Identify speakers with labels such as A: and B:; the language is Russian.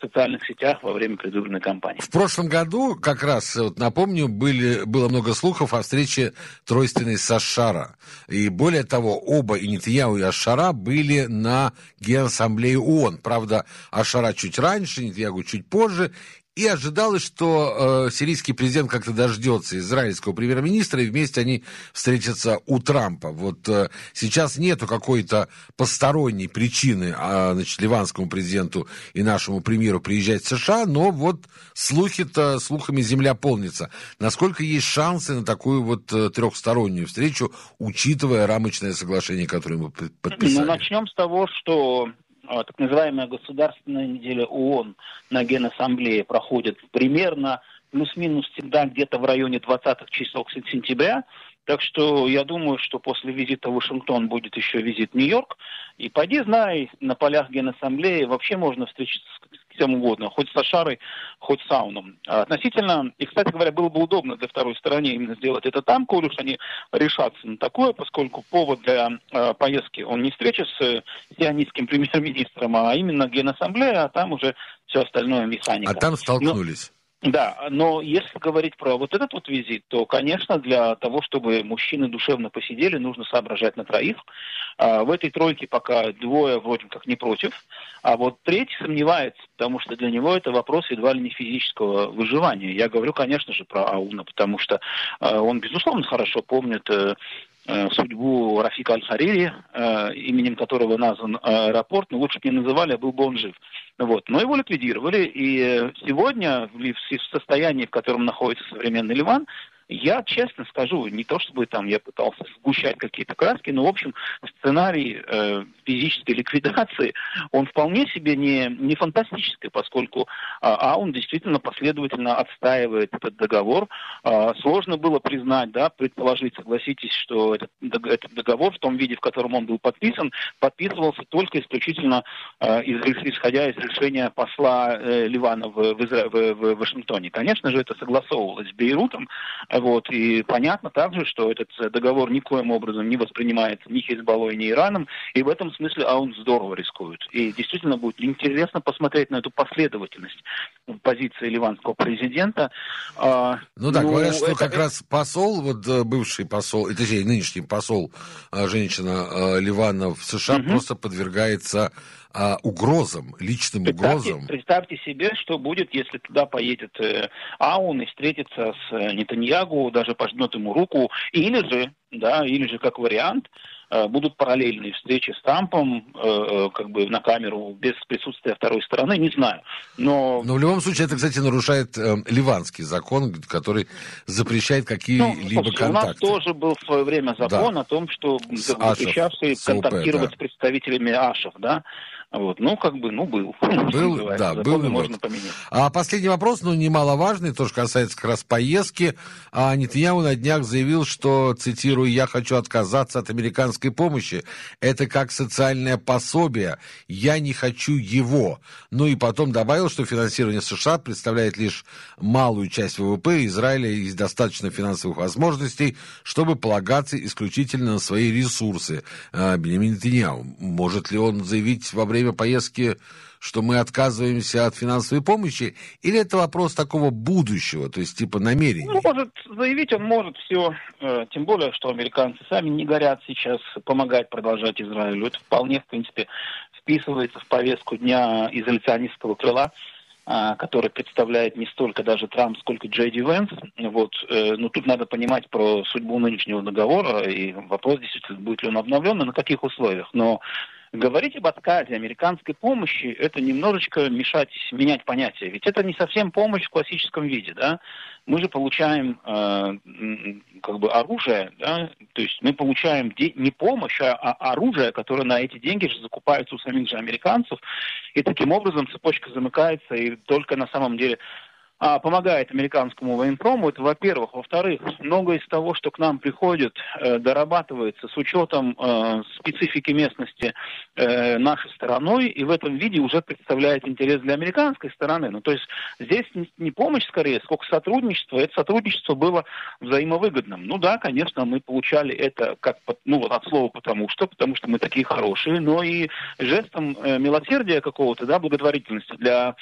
A: социальных сетях во время предвыборной кампании.
B: В прошлом году, как раз, вот напомню, было много слухов о встрече тройственной с Аш-Шара. И более того, оба, и Нетаньяху, и Аш-Шара, были на Генассамблее ООН. Правда, Аш-Шара чуть раньше, Нетаньяху чуть позже. И ожидалось, что сирийский президент как-то дождется израильского премьер-министра, и вместе они встретятся у Трампа. Вот сейчас нету какой-то посторонней причины ливанскому президенту и нашему премьеру приезжать в США, но вот слухами земля полнится. Насколько есть шансы на такую вот трехстороннюю встречу, учитывая рамочное соглашение, которое мы подписали?
A: Ну, начнем с того, что так называемая Государственная неделя ООН на Генассамблее проходит примерно плюс-минус всегда где-то в районе 20-х чисел сентября. Так что я думаю, что после визита в Вашингтон будет еще визит в Нью-Йорк. И поди знай, на полях Генассамблеи вообще можно встретиться с кем угодно, хоть с Аш-Шарой, хоть с Ауном. Относительно, и, кстати говоря, было бы удобно для второй стороны именно сделать это там, коль уж они решатся на такое, поскольку повод для поездки, он не встреча с сионистским премьер-министром, а именно Генассамблея, а там уже все остальное механика.
B: А там столкнулись.
A: Да, но если говорить про вот этот вот визит, то, конечно, для того, чтобы мужчины душевно посидели, нужно соображать на троих. В этой тройке пока двое вроде как не против, а вот третий сомневается, потому что для него это вопрос едва ли не физического выживания. Я говорю, конечно же, про Ауна, потому что он, безусловно, хорошо помнит судьбу Рафика Аль-Харири, именем которого назван аэропорт, но лучше бы не называли, а был бы он жив. Вот. Но его ликвидировали, и сегодня в состоянии, в котором находится современный Ливан, я честно скажу, не то чтобы там я пытался сгущать какие-то краски, но, в общем, сценарий физической ликвидации, он вполне себе не фантастический, поскольку АУН действительно последовательно отстаивает этот договор. Сложно было признать, да, предположить, согласитесь, что этот договор в том виде, в котором он был подписан, подписывался только исключительно исходя из решения посла Ливана в Вашингтоне. Конечно же, это согласовывалось с Бейрутом. Вот, и понятно также, что этот договор никоим образом не воспринимается ни Хизбаллой, ни Ираном, и в этом смысле он здорово рискует. И действительно будет интересно посмотреть на эту последовательность позиции ливанского президента.
B: Говорят, что как раз посол, бывший посол, точнее, нынешний посол, женщина Ливана в США, просто подвергается угрозам, личным угрозам.
A: Представьте себе, что будет, если туда поедет Аун и встретится с Нетаньяху, даже пожмет ему руку, или же, как вариант, будут параллельные встречи с Трампом, как бы на камеру, без присутствия второй стороны, не знаю. Но
B: в любом случае, это, кстати, нарушает ливанский закон, который запрещает какие-либо контакты.
A: У нас тоже был в свое время закон о том, что запрещавший контактировать с представителями Ашев, да. Вот, был. Был, можно поменять.
B: А последний вопрос, немаловажный, тоже касается как раз поездки. Нетаньяху на днях заявил, что, цитирую, «я хочу отказаться от американской помощи. Это как социальное пособие. Я не хочу его». И потом добавил, что финансирование США представляет лишь малую часть ВВП. Израиля есть достаточно финансовых возможностей, чтобы полагаться исключительно на свои ресурсы. Биньямин Нетаньяху, может ли он заявить во время поездки, что мы отказываемся от финансовой помощи, или это вопрос такого будущего, то есть типа намерений?
A: Может заявить, он может все, тем более, что американцы сами не горят сейчас помогать продолжать Израилю. Это вполне, в принципе, вписывается в повестку дня изоляционистского крыла, который представляет не столько даже Трамп, сколько Джей Ди Венс. Но тут надо понимать про судьбу нынешнего договора, и вопрос действительно, будет ли он обновлен, и на каких условиях. Но говорить об отказе американской помощи – это немножечко менять понятие. Ведь это не совсем помощь в классическом виде, да? Мы же получаем оружие, да? То есть мы получаем не помощь, а оружие, которое на эти деньги же закупается у самих же американцев. И таким образом цепочка замыкается, и только на самом деле помогает американскому военпрому, это во-первых. Во-вторых, многое из того, что к нам приходит, дорабатывается с учетом специфики местности нашей стороной, и в этом виде уже представляет интерес для американской стороны. То есть здесь не помощь скорее, сколько сотрудничество. Это сотрудничество было взаимовыгодным. Конечно, мы получали это от слова потому что мы такие хорошие, но и жестом милосердия какого-то, да, благотворительности для